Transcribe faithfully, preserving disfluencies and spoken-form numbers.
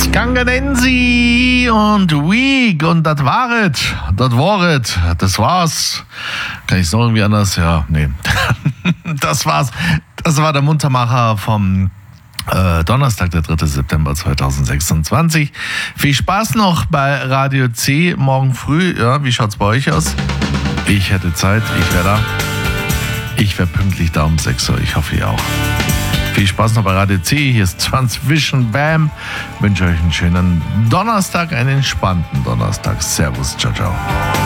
Ganganensi und Week und das war es, das war es, das war's. Kann ich es noch irgendwie anders? Ja, nee. Das war's. Das war der Muntermacher vom äh, Donnerstag, der dritte September zweitausendsechsundzwanzig. Viel Spaß noch bei Radio C morgen früh. Ja, wie schaut's bei euch aus? Ich hätte Zeit, ich wäre da. Ich wäre pünktlich da um sechs Uhr. Ich hoffe, ihr auch. Viel Spaß noch bei Radio C. Hier ist Transvision Bam. Ich wünsche euch einen schönen Donnerstag, einen entspannten Donnerstag. Servus, ciao, ciao.